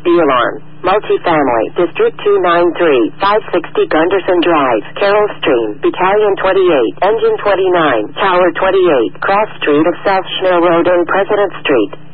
B-Alarm. Multifamily, District 293, 560 Gunderson Drive, Carroll Stream, Battalion 28, Engine 29, Tower 28, Cross Street of South Schneer Road and President Street.